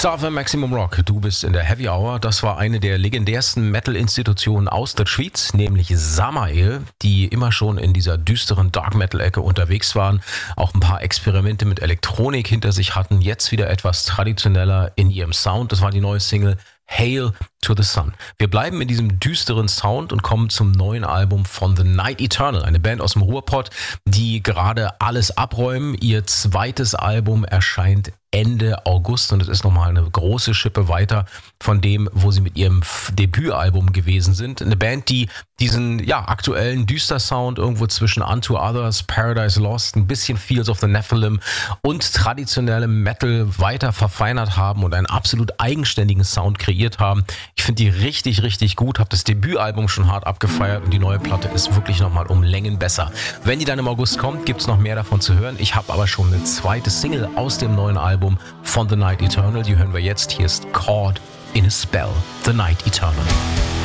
XFM Maximum Rock, du bist in der Heavy Hour. Das war eine der legendärsten Metal-Institutionen aus der Schweiz, nämlich Samael, die immer schon in dieser düsteren Dark-Metal-Ecke unterwegs waren, auch ein paar Experimente mit Elektronik hinter sich hatten, jetzt wieder etwas traditioneller in ihrem Sound. Das war die neue Single Hail to the Sun. Wir bleiben in diesem düsteren Sound und kommen zum neuen Album von The Night Eternal, eine Band aus dem Ruhrpott, die gerade alles abräumen. Ihr zweites Album erscheint Ende August und es ist nochmal eine große Schippe weiter von dem, wo sie mit ihrem Debütalbum gewesen sind. Eine Band, die diesen aktuellen Düster-Sound irgendwo zwischen Unto Others, Paradise Lost, ein bisschen Fields of the Nephilim und traditionellem Metal weiter verfeinert haben und einen absolut eigenständigen Sound kreiert haben. Ich finde die richtig, richtig gut, habe das Debütalbum schon hart abgefeiert und die neue Platte ist wirklich nochmal um Längen besser. Wenn die dann im August kommt, gibt es noch mehr davon zu hören. Ich habe aber schon eine zweite Single aus dem neuen Album von The Night Eternal. Die hören wir jetzt. Hier ist Caught in a Spell, The Night Eternal.